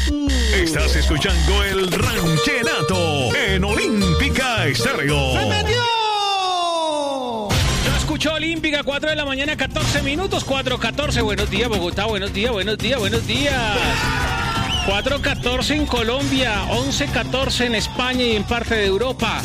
Estás escuchando el Ranchenato en Olímpica Estéreo. ¡Se metió! Yo escucho Olímpica, 4 de la mañana, 14 minutos, 4:14. Buenos días, Bogotá, buenos días. 4:14 en Colombia, 11:14 en España y en parte de Europa.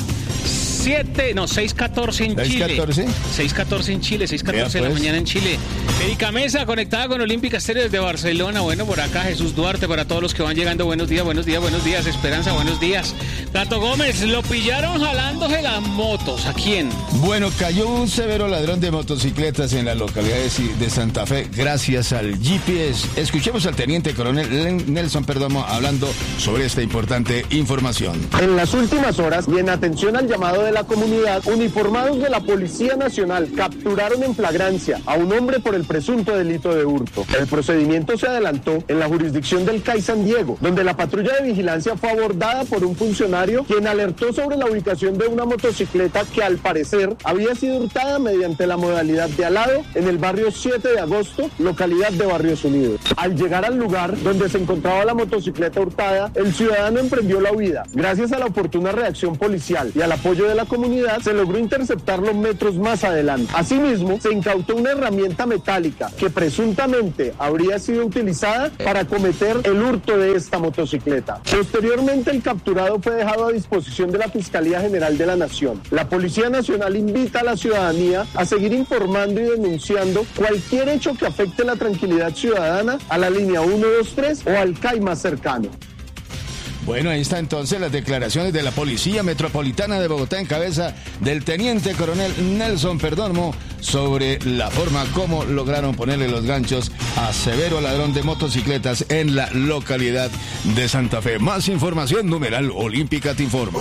6:14 en Chile. 6:14 en Chile, 6:14 de la mañana en Chile. Erika Mesa, conectada con Olímpica Estéreo desde Barcelona. Bueno, por acá Jesús Duarte, para todos los que van llegando. Buenos días. Esperanza, buenos días. Gato Gómez, lo pillaron jalándose las motos. ¿A quién? Bueno, cayó un severo ladrón de motocicletas en la localidad de Santa Fe gracias al GPS. Escuchemos al teniente coronel Nelson Perdomo hablando sobre esta importante información. En las últimas horas y en atención al llamado de la comunidad, uniformados de la Policía Nacional capturaron en flagrancia a un hombre por el presunto delito de hurto. El procedimiento se adelantó en la jurisdicción del CAI San Diego, donde la patrulla de vigilancia fue abordada por un funcionario quien alertó sobre la ubicación de una motocicleta que al parecer había sido hurtada mediante la modalidad de alado en el barrio 7 de agosto, localidad de Barrios Unidos. Al llegar al lugar donde se encontraba la motocicleta hurtada, el ciudadano emprendió la huida. Gracias a la oportuna reacción policial y al apoyo de la comunidad, se logró interceptarlo metros más adelante. Asimismo, se incautó una herramienta metálica que presuntamente habría sido utilizada para cometer el hurto de esta motocicleta. Posteriormente, el capturado fue dejado a disposición de la Fiscalía General de la Nación. La Policía Nacional invita a la ciudadanía a seguir informando y denunciando cualquier hecho que afecte la tranquilidad ciudadana a la línea 123 o al CAI más cercano. Bueno, ahí está entonces las declaraciones de la Policía Metropolitana de Bogotá en cabeza del teniente coronel Nelson Perdomo sobre la forma como lograron ponerle los ganchos a severo ladrón de motocicletas en la localidad de Santa Fe. Más información, numeral Olímpica te informa.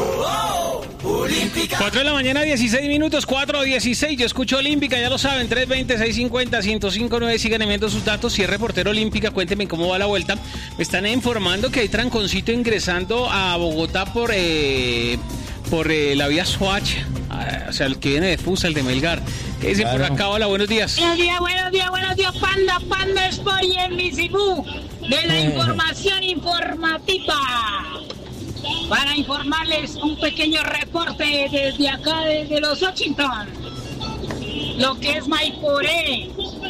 4 de la mañana, 16 minutos, 4:16. Yo escucho Olímpica, ya lo saben, 320-650-1059. Sigan enviando sus datos. Si es reportero Olímpica, cuéntenme cómo va la vuelta. Me están informando que hay tranconcito ingresando a Bogotá por la vía Soacha, o sea, el que viene de Fusa, el de Melgar. ¿Qué dice por acá? Hola, buenos días. Buenos días, Panda Spoy en Visibú, de la información informativa. Para informarles un pequeño reporte desde acá, desde los Washington. Lo que es Maiporé,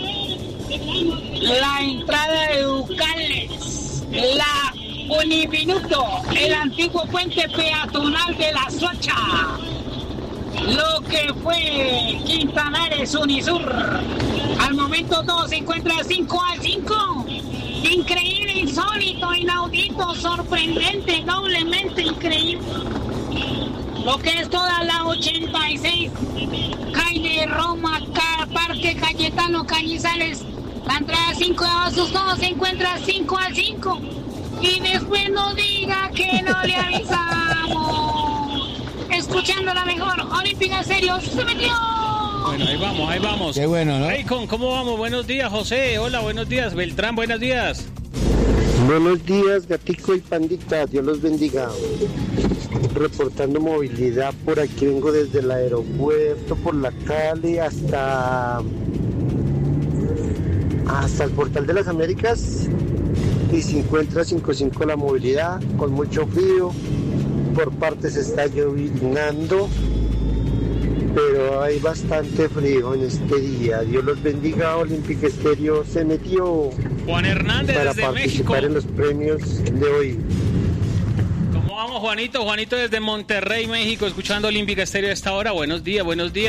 la entrada de Ducales, la Uniminuto, el antiguo puente peatonal de la Socha, lo que fue Quintanares Unisur. Al momento todo se encuentra 5-5. Increíble, insólito, inaudito, sorprendente, doblemente increíble. Lo que es toda la 86, calle Roma, Parque Cayetano Cañizales, la entrada 5 de Abastos, todo se encuentra 5-5. Y después no diga que no le avisamos. Escuchando la mejor Olímpica Estéreo, se metió. Bueno, ahí vamos. Qué bueno, ¿no? Raycon, ¿cómo vamos? Buenos días, José. Hola, buenos días. Beltrán, buenos días. Buenos días, Gatico y Pandita, Dios los bendiga. Reportando movilidad por aquí, vengo desde el aeropuerto, por la Cali hasta el Portal de las Américas, y se encuentra 5-5 la movilidad, con mucho frío, por partes está lloviznando, pero hay bastante frío en este día. Dios los bendiga. Olímpica Estéreo se metió Juan Hernández para desde participar México. en los premios de hoy. ¿Cómo vamos, Juanito? Juanito desde Monterrey, México, escuchando Olímpica Estéreo a esta hora. Buenos días.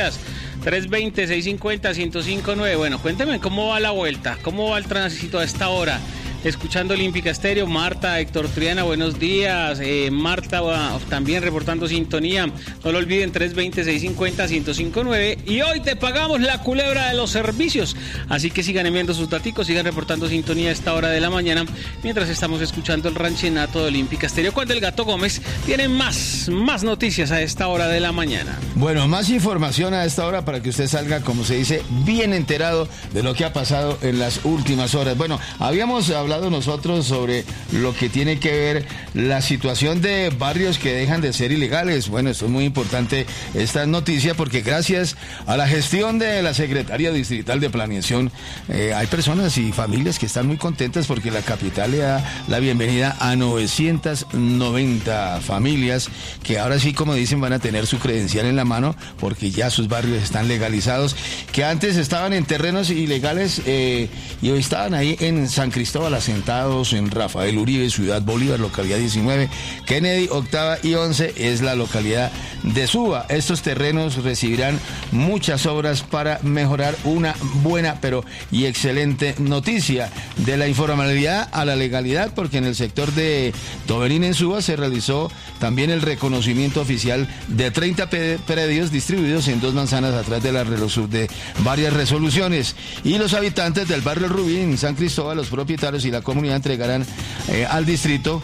320-650-1059. Bueno, cuénteme cómo va la vuelta, cómo va el tránsito a esta hora. Escuchando Olímpica Estéreo, Marta, Héctor Triana, buenos días. Marta también reportando sintonía. No lo olviden, 320-650-1059. Y hoy te pagamos la culebra de los servicios. Así que sigan enviando sus daticos, sigan reportando sintonía a esta hora de la mañana, mientras estamos escuchando el ranchenato de Olímpica Estéreo, cuando el Gato Gómez tiene más noticias a esta hora de la mañana. Bueno, más información a esta hora para que usted salga, como se dice, bien enterado de lo que ha pasado en las últimas horas. Bueno, habíamos hablado hablado nosotros sobre lo que tiene que ver la situación de barrios que dejan de ser ilegales. Bueno, esto es muy importante, esta noticia, porque gracias a la gestión de la Secretaría Distrital de Planeación, hay personas y familias que están muy contentas porque la capital le da la bienvenida a 990 familias que ahora sí, como dicen, van a tener su credencial en la mano porque ya sus barrios están legalizados, que antes estaban en terrenos ilegales y hoy estaban ahí en San Cristóbal asentados, en Rafael Uribe, Ciudad Bolívar, localidad 19, Kennedy, octava y 11 es la localidad de Suba. Estos terrenos recibirán muchas obras para mejorar una buena y excelente noticia de la informalidad a la legalidad, porque en el sector de Toberín en Suba se realizó también el reconocimiento oficial de 30 predios distribuidos en 2 manzanas a través de de varias resoluciones, y los habitantes del barrio Rubí en San Cristóbal, los propietarios y la comunidad entregarán al distrito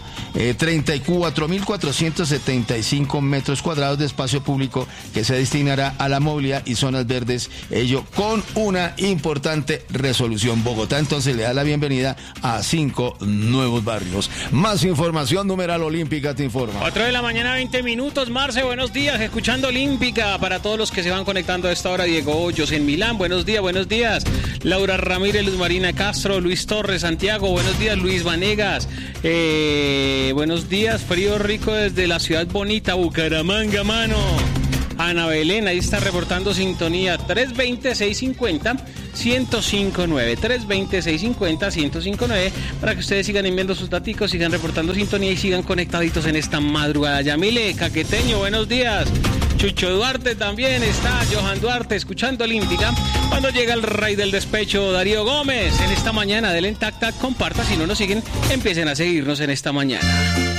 34.475 metros cuadrados de espacio público que se destinará a la movilidad y zonas verdes, ello con una importante resolución. Bogotá entonces le da la bienvenida a 5 nuevos barrios. Más información, numeral Olímpica te informa. 4 de la mañana, 20 minutos. Marce, buenos días, escuchando Olímpica. Para todos los que se van conectando a esta hora, Diego Hoyos en Milán, buenos días, buenos días. Laura Ramírez, Luz Marina Castro, Luis Torres, Santiago, buenos días. Luis Vanegas, buenos días. Frío rico desde la ciudad bonita, Bucaramanga, mano. Ana Belén, ahí está reportando sintonía. 320-650-1059, 320-650-1059, para que ustedes sigan enviando sus daticos, sigan reportando sintonía y sigan conectaditos en esta madrugada. Yamile Caqueteño, buenos días. Chucho Duarte también está, Johan Duarte, escuchando Olímpica. Cuando llega el rey del despecho, Darío Gómez, en esta mañana, denle en tac tac, comparta, si no nos siguen, empiecen a seguirnos en esta mañana.